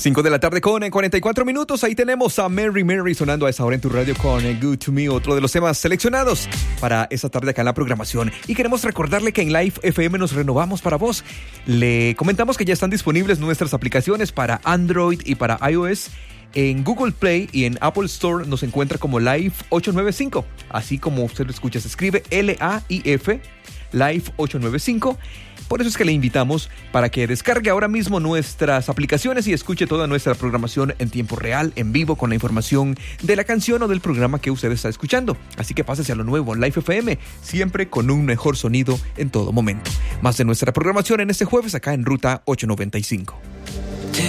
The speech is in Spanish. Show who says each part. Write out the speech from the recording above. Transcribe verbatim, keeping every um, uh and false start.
Speaker 1: cinco de la tarde con cuarenta y cuatro minutos. Ahí tenemos a Mary Mary sonando a esa hora en tu radio con Good to Me, otro de los temas seleccionados para esta tarde acá en la programación. Y queremos recordarle que en Live F M nos renovamos para vos. Le comentamos que ya están disponibles nuestras aplicaciones para Android y para iOS. En Google Play y en Apple Store nos encuentra como Live ocho nueve cinco. Así como usted lo escucha, se escribe L A I F, Live ocho nueve cinco. Por eso es que le invitamos para que descargue ahora mismo nuestras aplicaciones y escuche toda nuestra programación en tiempo real, en vivo, con la información de la canción o del programa que usted está escuchando. Así que pásese a lo nuevo en Live F M, siempre con un mejor sonido en todo momento. Más de nuestra programación en este jueves acá en Ruta ochocientos noventa y cinco.